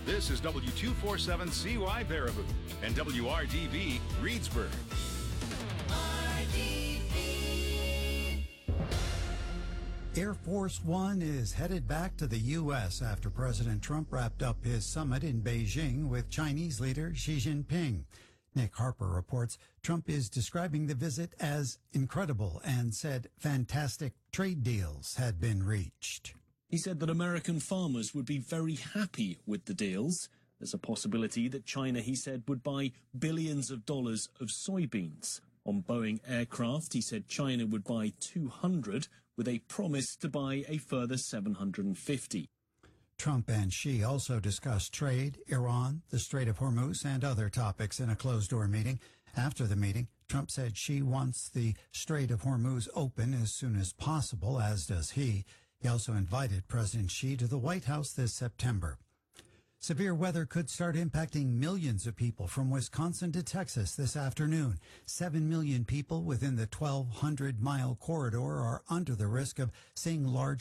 This is W247CY Baraboo and WRDV Reedsburg. Air Force One is headed back to the U.S. after President Trump wrapped up his summit in Beijing with Chinese leader Xi Jinping. Nick Harper reports Trump is describing the visit as incredible and said fantastic trade deals had been reached. He said that American farmers would be very happy with the deals. There's a possibility that China, he said, would buy billions of dollars of soybeans. On Boeing aircraft, he said China would buy 200 with a promise to buy a further 750. Trump and Xi also discussed trade, Iran, the Strait of Hormuz, and other topics in a closed-door meeting. After the meeting, Trump said Xi wants the Strait of Hormuz open as soon as possible, as does he. He also invited President Xi to the White House this September. Severe weather could start impacting millions of people from Wisconsin to Texas this afternoon. 7 million people within the 1,200-mile corridor are under the risk of seeing large